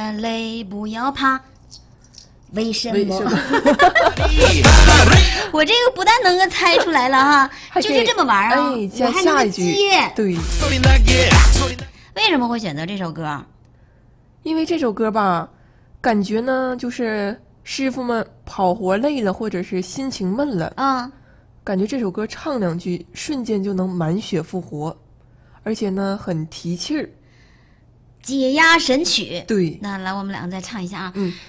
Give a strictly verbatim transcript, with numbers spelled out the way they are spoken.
累不要怕。为什么？ 为什么我这个不但能够猜出来了哈，就是这么玩啊！ 哎， 我还能够接。 对。 为什么会选择这首歌？ 因为这首歌吧，感觉呢就是师傅们跑活累了，或者是心情闷了， 嗯， 感觉这首歌唱两句，瞬间就能满血复活，而且呢很提气儿。 解压神曲。 对， 那来我们两个再唱一下啊。 嗯。